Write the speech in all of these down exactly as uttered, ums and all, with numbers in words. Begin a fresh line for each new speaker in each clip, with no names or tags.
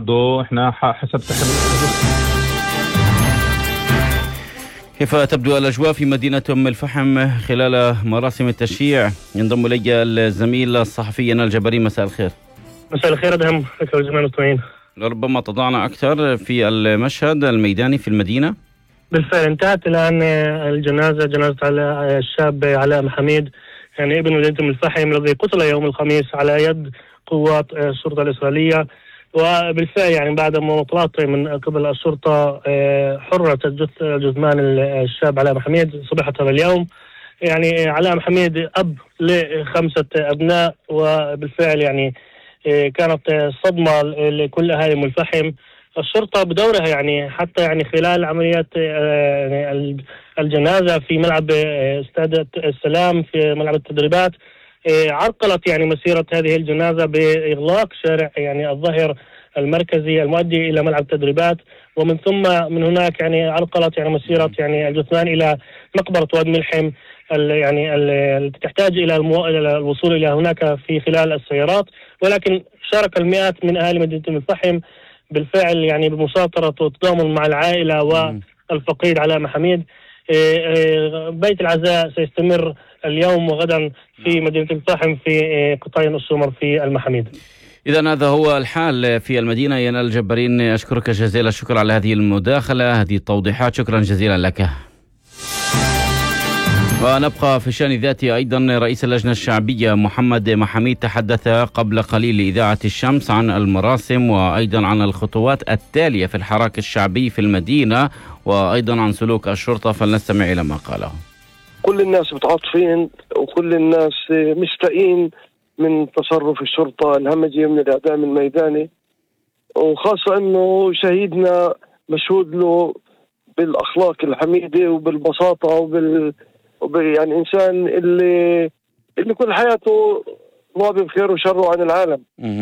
برضه احنا حسب تحديد.
كيف تبدو الأجواء في مدينة أم الفحم خلال مراسم التشييع؟ ينضم إلي الزميل الصحفي نال جبري. مساء الخير.
مساء الخير أدهم لك والجميع المستمعين.
لربما تضعنا أكثر في المشهد الميداني في المدينة.
بالفعل انتهت الآن الجنازة جنازة على الشاب علاء محميد، يعني ابن مدينة أم الفحم الذي قتل يوم الخميس على يد قوات الشرطة الإسرائيلية. وبالفعل يعني بعد مطالبات من قبل الشرطة حررت جثمان الشاب علاء محميد صباح هذا اليوم. يعني علاء محميد أب لخمسة أبناء، وبالفعل يعني كانت صدمة لكل أهالي أم الفحم. الشرطة بدورها يعني حتى يعني خلال عمليات الجنازة في ملعب استاد السلام في ملعب التدريبات عرقلت يعني مسيرة هذه الجنازة بإغلاق شارع يعني الظهر المركزي المؤدي إلى ملعب التدريبات، ومن ثم من هناك يعني عرقلت يعني مسيرة يعني الجثمان إلى مقبرة واد ملحم يعني التي تحتاج إلى المو... الوصول إلى هناك في خلال السيارات. ولكن شارك المئات من أهالي مدينة أم الفحم بالفعل يعني بمساطرة والتضامن مع العائلة والفقيد علاء محميد. بيت العزاء سيستمر اليوم وغدا في مدينة أم الفحم في قطاين السمر في المحاميد.
إذن هذا هو الحال في المدينة. ينال جبرين، أشكرك جزيل الشكر على هذه المداخلة، هذه التوضيحات، شكرا جزيلا لك. ونبقى في الشأن ذاته أيضا. رئيس اللجنة الشعبية محمد محميد تحدث قبل قليل لإذاعة الشمس عن المراسم وأيضا عن الخطوات التالية في الحراك الشعبي في المدينة وأيضا عن سلوك الشرطة، فلنستمع إلى ما قاله.
كل الناس متعاطفين وكل الناس مستائين من تصرف الشرطة الهمجي من الإعدام الميداني، وخاصة أنه شهيدنا مشهود له بالأخلاق الحميدة وبالبساطة وبال يعني إنسان اللي اللي كل حياته راضي بخير وشره عن العالم.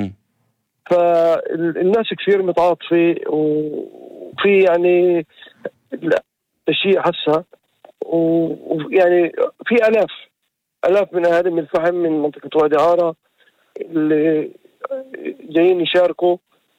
فالناس كثير متعاطفة وفي يعني تشييع هسه، ويعني في آلاف آلاف من أهالي من الفحم من منطقة وادي عارة اللي جايين يشاركوا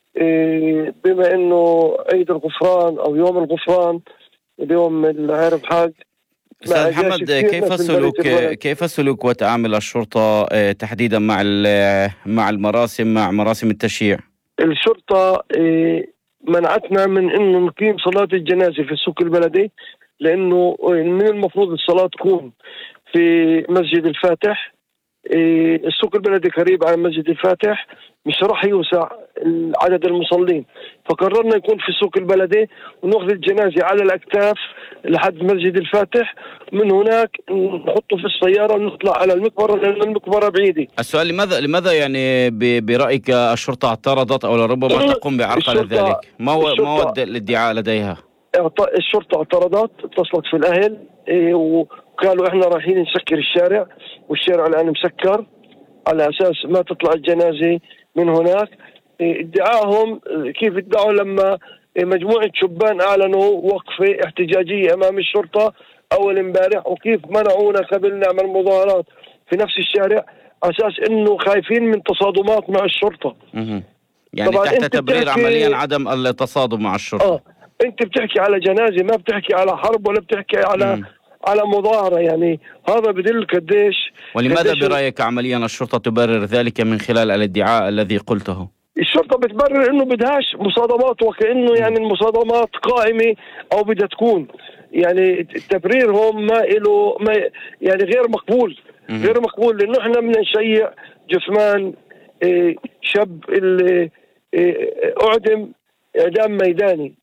بما إنه عيد الغفران أو يوم الغفران اليوم العارف حاج.
أستاذ محمد، كيف السلوك كيف السلوك وتعامل الشرطة تحديدا مع مع المراسم مع مراسم التشييع؟
الشرطة منعتنا من إنه نقيم صلاة الجنازة في السوق البلدي، لأنه من المفروض الصلاة تكون في مسجد الفاتح. السوق البلدي قريب على مسجد الفاتح، مش راح يوسع عدد المصلين، فقررنا يكون في السوق البلدي ونأخذ الجنازة على الأكتاف لحد مسجد الفاتح، من هناك نحطه في السيارة ونطلع على المقبرة لأن المقبرة بعيدة.
السؤال لماذا لماذا يعني برأيك الشرطة اعترضت أو لربما تقوم بعرقلة ذلك؟ ما هو ما هو الادعاء لديها؟
الشرطة اعترضت، اتصلت في الأهل وقالوا احنا رايحين نسكر الشارع والشارع الآن مسكر على أساس ما تطلع الجنازة من هناك. ادعاهم كيف ادعوا لما مجموعة شبان أعلنوا وقفة احتجاجية أمام الشرطة أول امبارح، وكيف منعونا قبل نعمل مظاهرات في نفس الشارع أساس إنه خايفين من تصادمات مع الشرطة.
يعني تحت تبرير عمليا عدم التصادم مع الشرطة.
آه. أنت بتحكي على جنازة، ما بتحكي على حرب ولا بتحكي على م. على مظاهرة. يعني هذا بدل قديش.
ولماذا
قديش
برأيك عمليا الشرطة تبرر ذلك من خلال الادعاء الذي قلته؟
الشرطة بتبرر إنه بدهاش مصادمات، وكأنه يعني المصادمات قائمة أو بدها تكون. يعني تبريرهم ما إله ما يعني غير مقبول م. غير مقبول، لأنه إحنا بدنا نشيع جثمان إيه شاب اللي إيه أعدم إعدام ميداني.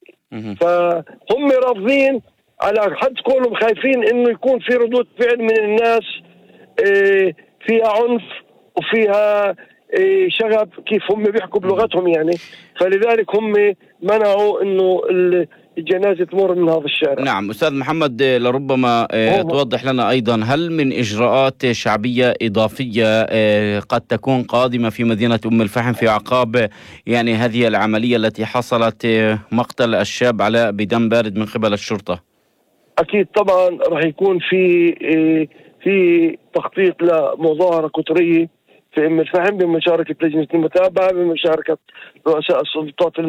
فهم رافضين على حد قولهم، خايفين انه يكون في ردود فعل من الناس اه فيها عنف وفيها اه شغب كيف هم بيحكوا بلغتهم يعني، فلذلك هم منعوا انه الجنازة تمر من هذا الشارع.
نعم أستاذ محمد، لربما اه توضح لنا أيضا، هل من إجراءات شعبية إضافية اه قد تكون قادمة في مدينة أم الفحم في أعقاب يعني هذه العملية التي حصلت اه مقتل الشاب علاء بدم بارد من قبل الشرطة؟
أكيد طبعا راح يكون في اه في تخطيط لمظاهرة قطرية في أم الفحم بمشاركة لجنة المتابعة، بمشاركة رؤساء السلطات